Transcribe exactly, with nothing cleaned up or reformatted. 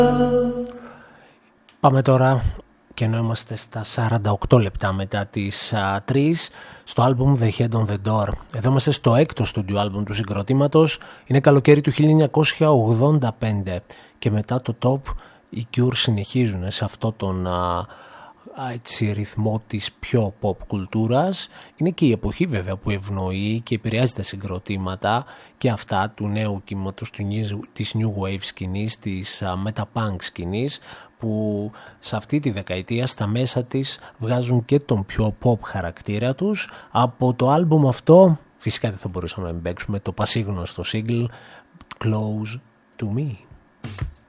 Πάμε τώρα, και ενώ είμαστε στα σαράντα οκτώ λεπτά μετά τις τρεις, στο άλμπουμ The Head on the Door. Εδώ είμαστε στο έκτο στούντιο άλμπουμ του συγκροτήματος. Είναι καλοκαίρι του χίλια εννιακόσια ογδόντα πέντε και μετά το Top οι Cure συνεχίζουν σε αυτό τον α, έτσι, ρυθμό της πιο pop κουλτούρας. Είναι και η εποχή βέβαια που ευνοεί και επηρεάζει τα συγκροτήματα και αυτά του νέου κύματος, του, της new wave σκηνής, της α, meta-punk σκηνής, που σε αυτή τη δεκαετία στα μέσα της βγάζουν και τον πιο pop χαρακτήρα τους. Από το άλμπουμ αυτό φυσικά δεν θα μπορούσαμε να μην παίξουμε το πασίγνωστο single Close to Me.